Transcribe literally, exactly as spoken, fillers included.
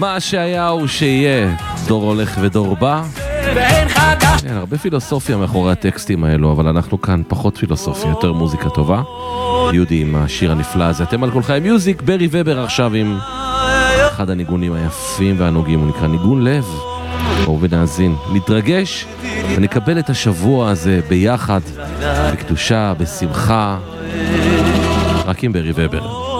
מה שהיה הוא שיהיה, דור הולך ודור בא. כן, הרבה פילוסופיה מאחורי הטקסטים האלו, אבל אנחנו כאן פחות פילוסופיה, יותר מוזיקה טובה. יהודי עם השיר הנפלא הזה, אתם על כל חיים מיוזיק, ברי ובר עכשיו עם אחד הניגונים היפים והנוגעים, הוא נקרא ניגון לב. בואו ונאזין, נתרגש ונקבל את השבוע הזה ביחד, בקדושה, בשמחה, רק עם ברי ובר.